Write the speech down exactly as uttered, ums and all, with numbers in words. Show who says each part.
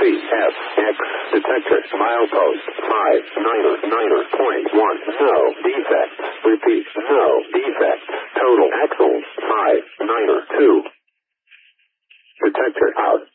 Speaker 1: F, X, detector, milepost, five, niner, niner, point one, no, defect, repeat, no, defect, total axles, five, niner, two, detector out.